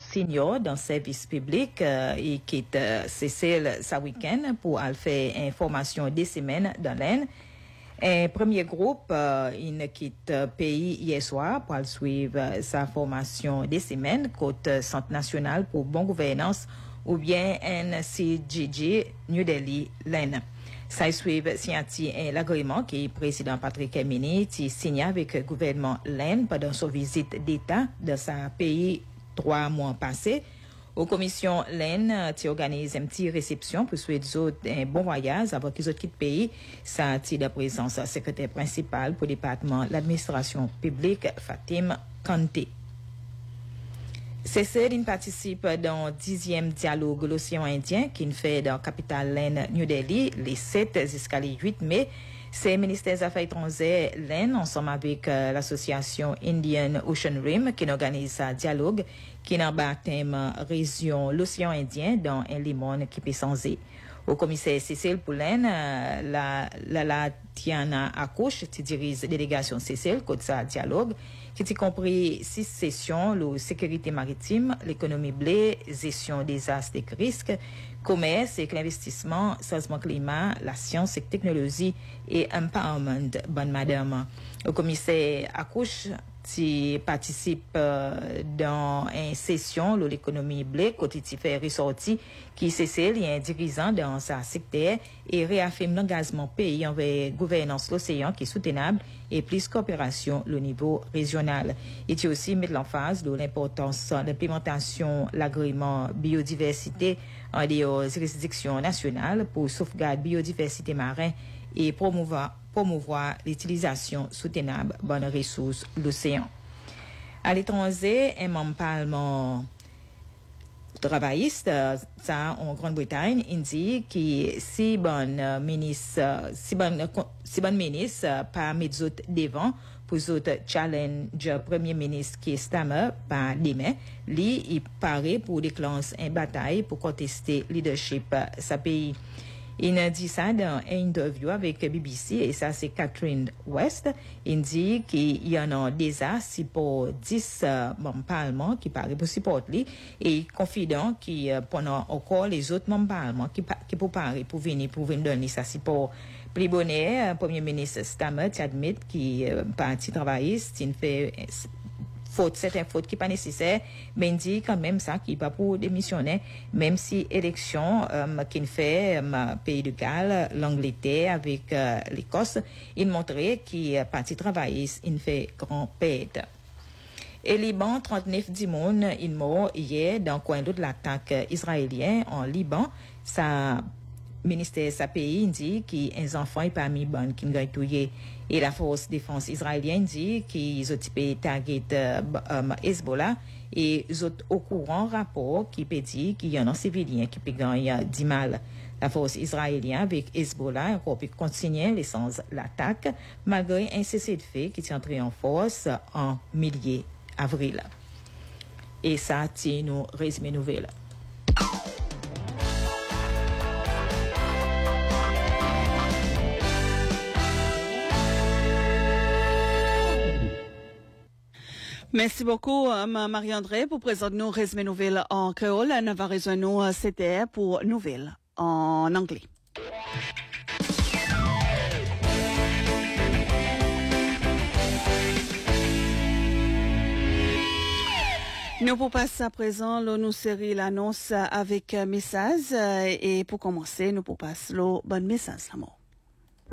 senior dans le service public et qui est Cécile ce week-end pour aller faire une formation des semaines dans l'Inde. Un premier groupe, il quitte le pays hier soir pour suivre sa formation des semaines côté Centre national pour bonne gouvernance ou bien NCGG New Delhi, l'Inde. Ça suit l'agrément que le président Patrick Emini a signé avec le gouvernement l'Inde pendant sa visite d'État dans sa pays 3 mois passés. Aux commissions l'Inde qui organise une petite réception pour souhaiter un bon voyage avant qu'ils quittent le pays. Ça a de présence secrétaire principal pour le département de l'administration publique Fatim Kanté. Cécile participe dans le 10e dialogue de l'océan Indien qui fait dans la capitale l'Inde New Delhi les 7 jusqu'à les 8 mai. C'est le ministère des Affaires étrangères l'Inde ensemble avec l'association Indian Ocean Rim qui organise un dialogue qui n'a pas thème région l'océan Indien dans un limon qui peut changer. Au commissaire Cécile pour l'Inde, la Tiana Akouche qui dirige la délégation Cécile côté ça dialogue qui a compris 6 sessions, la sécurité maritime, l'économie blé, gestion des astres et risques, commerce et l'investissement, changement climat, la science et technologie et empowerment, bonne madame. Le commissaire Akouche qui participe dans une session de l'économie blé, côté qui fait ressorti qui Cécile est un dirigeant dans sa secteur et réaffirme l'engagement pays envers gouvernance l'océan qui est soutenable et plus coopération au niveau régional. Et qui aussi met l'emphase de l'importance de l'implémentation de l'agrément biodiversité en des juridictions nationales pour sauvegarder biodiversité marine et promouvoir l'utilisation soutenable de bonnes ressources de l'océan. À l'étranger, un membre parlement travailliste, ça en Grande-Bretagne, il dit que si bon ministre par mes autres devant pour autres challenge premier ministre qui est Stammer par demain, lui il paraît pour déclencher une bataille pour contester leadership sa pays. Il a dit ça dans une interview avec BBC et ça c'est Catherine West. Il dit qu'il y en a déjà si pour 10 membres parlement qui paraît pour supporter et confident qu'il pendant encore les autres membres parlement qui pour parler pour venir donner ça si pour plus bonnet premier ministre Stammer admet qu'il parti travailliste il fait certaines fautes qui pas nécessaires, mais il dit quand même ça qui pas pour démissionner, même si élection qu'il fait pays de Galles, l'Angleterre avec l'Écosse, il montrait qu'il parti travailliste, il fait grand perte. Et Liban, 39 d'immunes, il mort hier dans le coin de l'attaque israélienne en Liban. Ça ministère sa pays dit qu'un enfant est parmi bonnes qui ont tué et la force défense israélienne dit qu'ils ont typé target Hezbollah et ils ont au courant rapport qui peut dire qu'il y en a un civilien qui peut gagner 10 mal. La force israélienne avec Hezbollah encore peut continuer l'essence l'attaque malgré un cessez-le-feu qui est entré en force en milieu avril. Et ça tient nous résumé nouvelle. Merci beaucoup, Marie-André, pour présenter nos résumés nouvelles en créole. Nous va rejoindre nous CTR pour nouvelles en anglais. Nous pour passer à présent, nous série l'annonce avec message et pour commencer, nous pour passer le bon message, l'amour.